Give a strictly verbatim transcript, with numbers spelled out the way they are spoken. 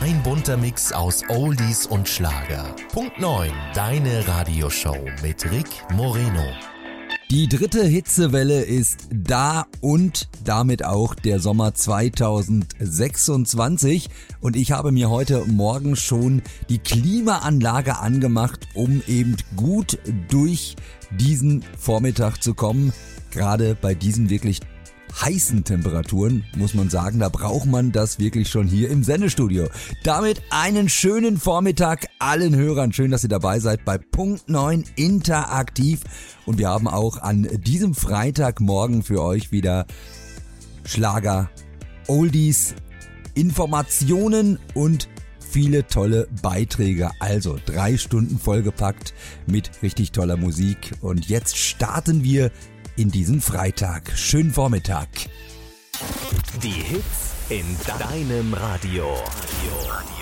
Ein bunter Mix aus Oldies und Schlager. Punkt neun, deine Radioshow mit Rick Moreno. Die dritte Hitzewelle ist da und damit auch der Sommer zweitausendsechsundzwanzig. Und ich habe mir heute Morgen schon die Klimaanlage angemacht, um eben gut durch diesen Vormittag zu kommen. Gerade bei diesen wirklich heißen Temperaturen, muss man sagen, da braucht man das wirklich schon hier im Sendestudio. Damit einen schönen Vormittag allen Hörern. Schön, dass ihr dabei seid bei Punkt neun Interaktiv. Und wir haben auch an diesem Freitagmorgen für euch wieder Schlager, Oldies, Informationen und viele tolle Beiträge. Also drei Stunden vollgepackt mit richtig toller Musik. Und jetzt starten wir in diesen Freitag. Schönen Vormittag. Die Hits in deinem Radio. Radio.